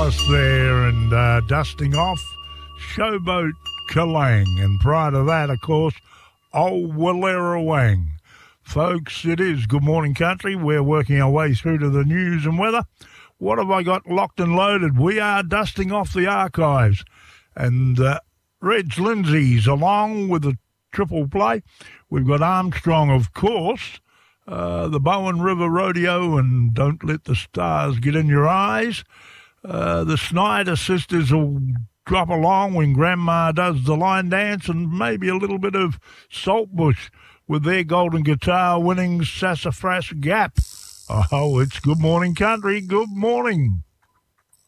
Alice there and dusting off Showboat Kalang. And prior to that, of course, Old Wallerawang. Folks, it is Good Morning Country. We're working our way through to the news and weather. What have I got locked and loaded? We are dusting off the archives. And Reg Lindsay's along with the triple play. We've got Armstrong, of course, the Bowen River Rodeo and Don't Let the Stars Get in Your Eyes. The Snyder sisters will drop along when Grandma does the line dance, and maybe a little bit of Saltbush with their golden guitar winning Sassafras Gap. Oh, it's Good Morning Country. Good morning.